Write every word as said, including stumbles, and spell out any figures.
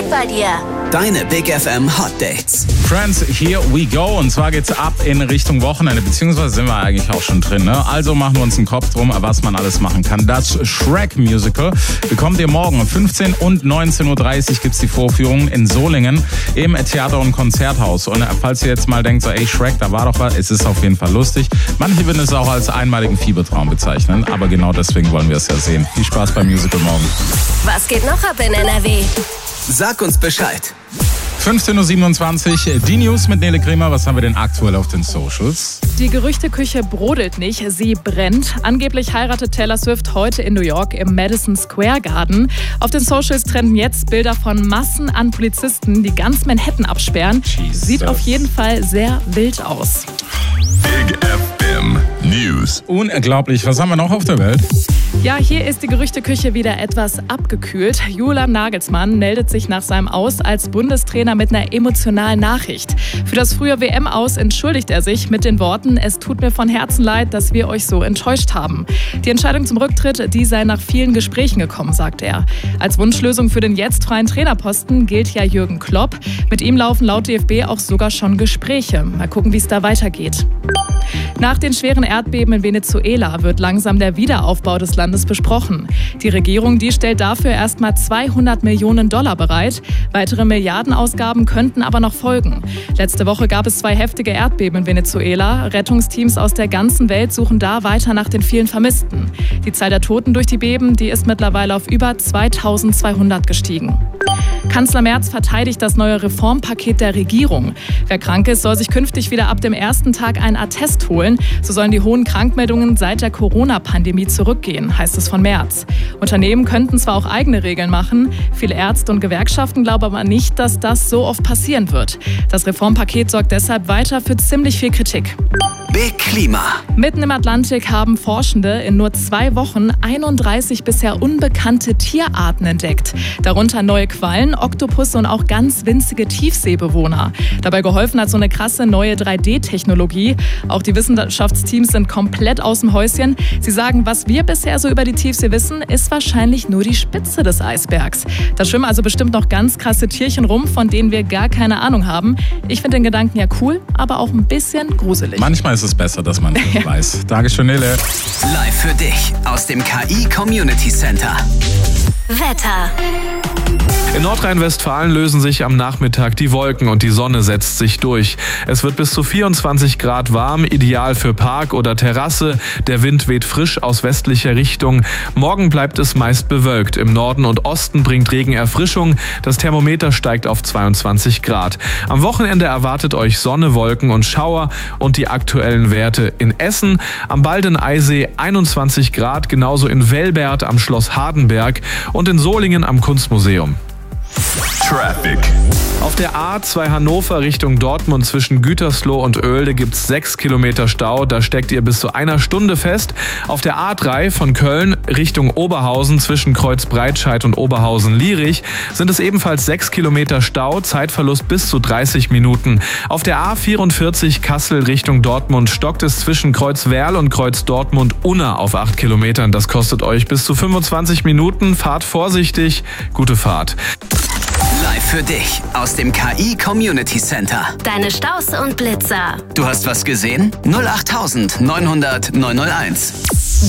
geht bei dir? Deine Big F M Hot Dates. Friends, here we go. Und zwar geht's ab in Richtung Wochenende, beziehungsweise sind wir eigentlich auch schon drin. Ne? Also machen wir uns einen Kopf drum, was man alles machen kann. Das Shrek-Musical bekommt ihr morgen um fünfzehn und neunzehn Uhr dreißig gibt's die Vorführung in Solingen im Theater- und Konzerthaus. Und falls ihr jetzt mal denkt, so ey Shrek, da war doch was, es ist auf jeden Fall lustig. Manche würden es auch als einmaligen Fiebertraum bezeichnen, aber genau deswegen wollen wir es ja sehen. Viel Spaß beim Musical morgen. Was geht noch ab in N R W? Sag uns Bescheid. fünfzehn Uhr siebenundzwanzig, die News mit Nele Kremer. Was haben wir denn aktuell auf den Socials? Die Gerüchteküche brodelt nicht, sie brennt. Angeblich heiratet Taylor Swift heute in New York im Madison Square Garden. Auf den Socials trenden jetzt Bilder von Massen an Polizisten, die ganz Manhattan absperren. Jesus. Sieht auf jeden Fall sehr wild aus. Big F M News. Unglaublich. Was haben wir noch auf der Welt? Ja, hier ist die Gerüchteküche wieder etwas abgekühlt. Julian Nagelsmann meldet sich nach seinem Aus als Bundestrainer mit einer emotionalen Nachricht. Für das frühe W M-Aus entschuldigt er sich mit den Worten: Es tut mir von Herzen leid, dass wir euch so enttäuscht haben. Die Entscheidung zum Rücktritt, die sei nach vielen Gesprächen gekommen, sagt er. Als Wunschlösung für den jetzt freien Trainerposten gilt ja Jürgen Klopp. Mit ihm laufen laut D F B auch sogar schon Gespräche. Mal gucken, wie es da weitergeht. Nach den schweren Erdbeben in Venezuela wird langsam der Wiederaufbau des Landes besprochen. Die Regierung, die stellt dafür erstmal zweihundert Millionen Dollar bereit. Weitere Milliardenausgaben könnten aber noch folgen. Letzte Woche gab es zwei heftige Erdbeben in Venezuela. Rettungsteams aus der ganzen Welt suchen da weiter nach den vielen Vermissten. Die Zahl der Toten durch die Beben, die ist mittlerweile auf über zweitausendzweihundert gestiegen. Kanzler Merz verteidigt das neue Reformpaket der Regierung. Wer krank ist, soll sich künftig wieder ab dem ersten Tag einen Attest holen. So sollen die hohen Krankmeldungen seit der Corona-Pandemie zurückgehen, heißt es von Merz. Unternehmen könnten zwar auch eigene Regeln machen, viele Ärzte und Gewerkschaften glauben aber nicht, dass das so oft passieren wird. Das Reformpaket sorgt deshalb weiter für ziemlich viel Kritik. Big Klima. Mitten im Atlantik haben Forschende in nur zwei Wochen einunddreißig bisher unbekannte Tierarten entdeckt. Darunter neue Quallen, Oktopusse und auch ganz winzige Tiefseebewohner. Dabei geholfen hat so eine krasse neue drei D Technologie. Auch die Wissenschaftsteams sind komplett aus dem Häuschen. Sie sagen, was wir bisher so über die Tiefsee wissen, ist wahrscheinlich nur die Spitze des Eisbergs. Da schwimmen also bestimmt noch ganz krasse Tierchen rum, von denen wir gar keine Ahnung haben. Ich finde den Gedanken ja cool, aber auch ein bisschen gruselig. Manchmal ist es besser, dass man es Ja. weiß. Dankeschön, Nele. Live für dich aus dem K I Community Center. Wetter. In Nordrhein-Westfalen lösen sich am Nachmittag die Wolken und die Sonne setzt sich durch. Es wird bis zu vierundzwanzig Grad warm, ideal für Park oder Terrasse. Der Wind weht frisch aus westlicher Richtung. Morgen bleibt es meist bewölkt. Im Norden und Osten bringt Regen Erfrischung. Das Thermometer steigt auf zweiundzwanzig Grad. Am Wochenende erwartet euch Sonne, Wolken und Schauer und die aktuellen Werte in Essen. Am Baldeneysee einundzwanzig Grad, genauso in Velbert am Schloss Hardenberg und in Solingen am Kunstmuseum. Traffic. Auf der A zwei Hannover Richtung Dortmund zwischen Gütersloh und Oelde gibt's sechs Kilometer Stau. Da steckt ihr bis zu einer Stunde fest. Auf der A drei von Köln Richtung Oberhausen zwischen Kreuzbreitscheid und Oberhausen-Lierich sind es ebenfalls sechs Kilometer Stau. Zeitverlust bis zu dreißig Minuten. Auf der A vierundvierzig Kassel Richtung Dortmund stockt es zwischen Kreuzwerl und Kreuz Dortmund-Unna auf acht Kilometern. Das kostet euch bis zu fünfundzwanzig Minuten. Fahrt vorsichtig. Gute Fahrt. Live für dich aus dem K I Community Center. Deine Staus und Blitzer. Du hast was gesehen? null acht neunhundert neunhunderteins.